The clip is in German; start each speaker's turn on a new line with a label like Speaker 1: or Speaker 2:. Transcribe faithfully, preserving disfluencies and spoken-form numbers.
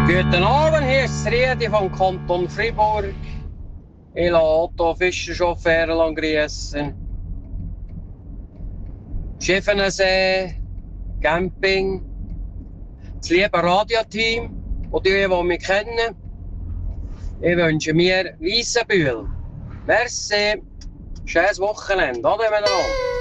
Speaker 1: Guten Abend, hier ist Riedi vom Kanton Fribourg. Ich lasse Otto Fischerchauffeur grüßen. Schiffenensee, Camping, das liebe Radioteam und die, die mich kennen. Ich wünsche mir Weissenbühl. Merci, schönes Wochenende. Ade miteinander.